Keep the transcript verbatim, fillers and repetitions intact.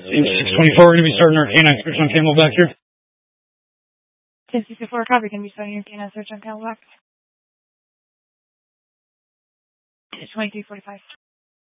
six twenty-four, we're going to be starting our canine search on Camelback here. ten sixty-four, copy. Going to be starting your canine search on Camelback. It's twenty-three forty-five.